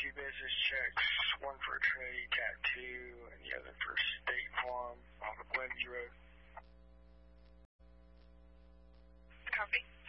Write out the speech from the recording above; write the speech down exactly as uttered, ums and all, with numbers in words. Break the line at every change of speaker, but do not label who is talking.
two business checks, one for Trinity Tattoo and the other for State Farm off of Lindsay Road.
Copy.